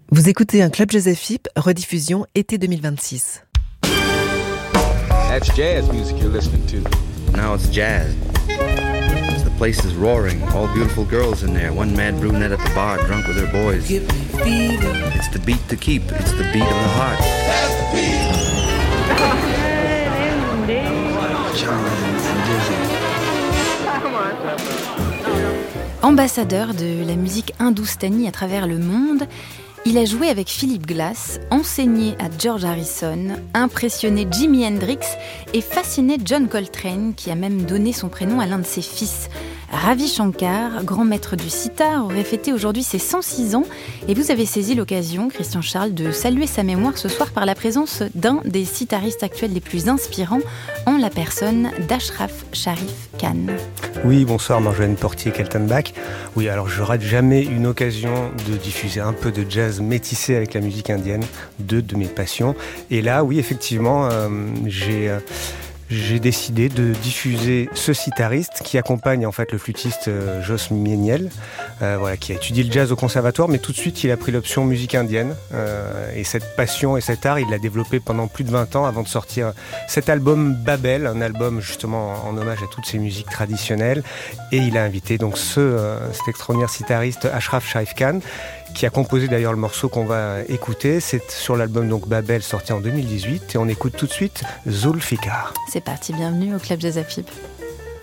Vous écoutez un Club Jazz FIP, rediffusion été 2026. That's jazz music you're listening to. Now it's jazz. The place is roaring, all beautiful girls in there, one mad brunette at the bar, drunk with her boys. It's the beat to keep, it's the beat of the heart. Ambassadeur de la musique hindoustanie à travers le monde, il a joué avec Philip Glass, enseigné à George Harrison, impressionné Jimi Hendrix et fasciné John Coltrane, qui a même donné son prénom à l'un de ses fils. Ravi Shankar, grand maître du sitar, aurait fêté aujourd'hui ses 106 ans et vous avez saisi l'occasion, Christian Charles, de saluer sa mémoire ce soir par la présence d'un des sitaristes actuels les plus inspirants, en la personne d'Ashraf Sharif Khan. Oui, bonsoir Marjolaine Portier-Kaltenbach. Oui, alors je rate jamais une occasion de diffuser un peu de jazz métissé avec la musique indienne, deux de mes passions. Et là, oui, effectivement, j'ai décidé de diffuser ce sitariste qui accompagne en fait le flûtiste Jos Mieniel, qui a étudié le jazz au conservatoire, mais tout de suite il a pris l'option musique indienne. Et cette passion et cet art, il l'a développé pendant plus de 20 ans avant de sortir cet album Babel, un album justement en hommage à toutes ces musiques traditionnelles. Et il a invité donc cet extraordinaire sitariste Ashraf Sharif Khan, qui a composé d'ailleurs le morceau qu'on va écouter. C'est sur l'album donc Babel, sorti en 2018, et on écoute tout de suite Zulfikar. C'est parti, bienvenue au Club Jazz FIP.